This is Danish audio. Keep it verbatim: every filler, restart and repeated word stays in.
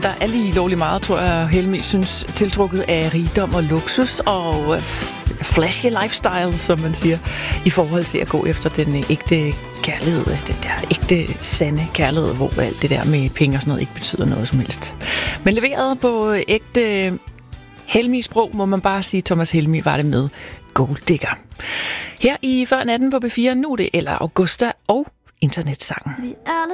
Der er lige lovlig meget, tror jeg, Helmi synes, tiltrukket af rigdom og luksus og øh, flashy lifestyle, som man siger, i forhold til at gå efter den øh, ægte kærlighed, den der ægte, sande kærlighed, hvor alt det der med penge og sådan noget ikke betyder noget som helst. Men leveret på ægte Helmi-sprog, må man bare sige, Thomas Helmi var det med Gold Digger. Her i Før natten på B fire, nu er det Ella Augusta og internetsangen.